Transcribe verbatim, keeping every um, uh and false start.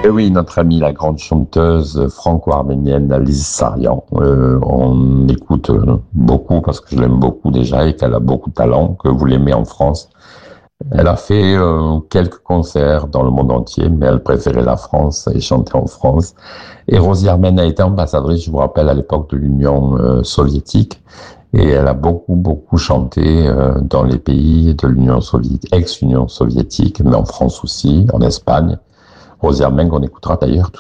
Et oui, notre amie, la grande chanteuse franco-arménienne Lise Sarian, euh, on écoute euh, beaucoup parce que je l'aime beaucoup déjà et qu'elle a beaucoup de talent, que vous l'aimez en France. Elle a fait euh, quelques concerts dans le monde entier, mais elle préférait la France et chanter en France. Et Rosie Armen a été ambassadrice, je vous rappelle, à l'époque de l'Union euh, soviétique. Et elle a beaucoup, beaucoup chanté euh, dans les pays de l'Union soviétique, ex-Union soviétique, mais en France aussi, en Espagne. Rosie Armen, qu'on écoutera d'ailleurs tout